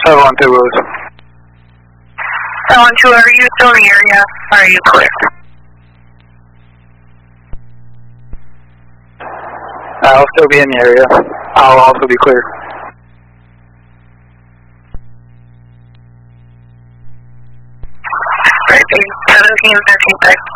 512 Rose. 512, are you still in the area? Or are you clear? I'll still be in the area. I'll also be clear. Right, 17, 13, 6.